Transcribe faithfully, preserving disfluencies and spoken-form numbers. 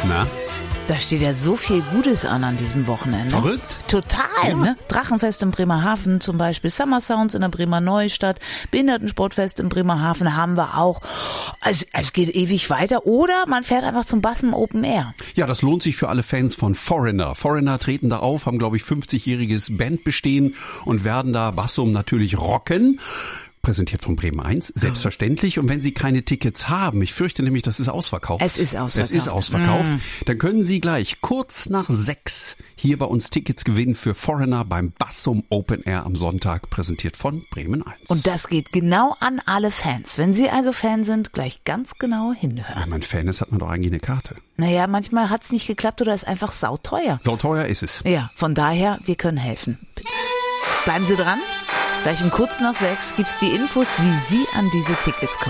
Na? Da steht ja so viel Gutes an an diesem Wochenende. Verrückt? Total, ja. ne? Drachenfest in Bremerhaven zum Beispiel, Summer Sounds in der Bremer Neustadt, Behindertensportfest in Bremerhaven haben wir auch. Also, es geht ewig weiter. Oder man fährt einfach zum Bassum Open Air. Ja, das lohnt sich für alle Fans von Foreigner. Foreigner treten da auf, haben, glaube ich, fünfzigjähriges Bandbestehen und werden da Bassum natürlich rocken. Präsentiert von Bremen eins, selbstverständlich. Und wenn Sie keine Tickets haben, ich fürchte nämlich, das ist ausverkauft. Es ist ausverkauft. Es ist ausverkauft. Mm. Dann können Sie gleich kurz nach sechs hier bei uns Tickets gewinnen für Foreigner beim Bassum Open Air am Sonntag, präsentiert von Bremen eins. Und das geht genau an alle Fans. Wenn Sie also Fan sind, gleich ganz genau hinhören. Wenn man Fan ist, hat man doch eigentlich eine Karte. Naja, manchmal hat's nicht geklappt oder ist einfach sauteuer. Sauteuer ist es. Ja, von daher, wir können helfen. Bleiben Sie dran. Gleich um kurz nach sechs gibt's die Infos, wie Sie an diese Tickets kommen.